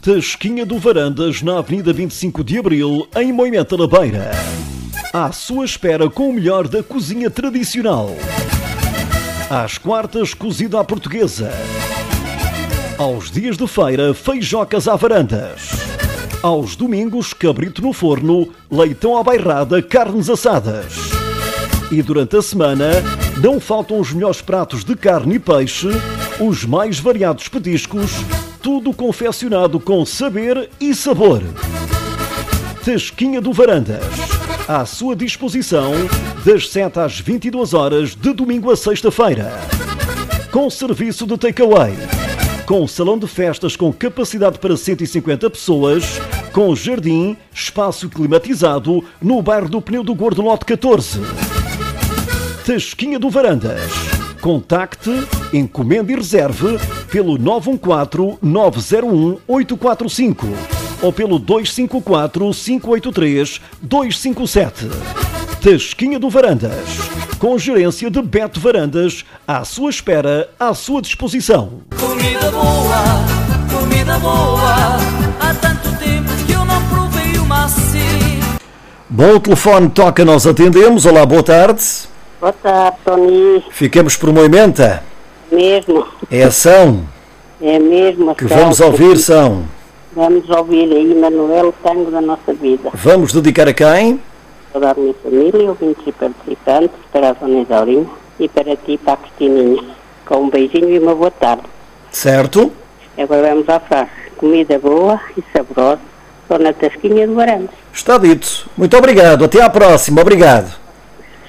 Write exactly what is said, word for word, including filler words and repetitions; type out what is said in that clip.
Tasquinha do Varandas, na Avenida vinte e cinco de Abril, em Moimenta da Beira. À sua espera com o melhor da cozinha tradicional. Às quartas, cozido à portuguesa. Aos dias de feira, feijocas à varandas. Aos domingos, cabrito no forno, leitão à bairrada, carnes assadas. E durante a semana, não faltam os melhores pratos de carne e peixe, os mais variados petiscos, tudo confeccionado com saber e sabor. Tasquinha do Varandas, à sua disposição, das sete às vinte e duas horas, de domingo a sexta-feira. Com serviço de takeaway, com salão de festas com capacidade para cento e cinquenta pessoas, com jardim, espaço climatizado, no bairro do Pneu do Gordo Lote catorze. Tasquinha do Varandas. Contacte, encomende e reserve pelo nove um quatro, nove zero um, oito quatro cinco ou pelo dois cinco quatro, cinco oito três, dois cinco sete. Tasquinha do Varandas, com gerência de Beto Varandas, à sua espera, à sua disposição. Comida boa, comida boa, há tanto tempo que eu não provei uma assim. Bom, o telefone toca, nós atendemos. Olá, boa tarde. Boa tarde, Tony. Ficamos por Moimenta. Mesmo. É ação É mesmo. que vamos ouvir, são. Vamos ouvir aí, Manuel, o tango da nossa vida. Vamos dedicar a quem? Toda a minha família, ouvintes e participantes, para a Dona Isaurinha e para ti, para a Cristininha. Com um beijinho e uma boa tarde. Certo? Agora vamos à frase. Comida boa e saborosa, só na Tasquinha do Varandas. Está dito. Muito obrigado. Até à próxima. Obrigado.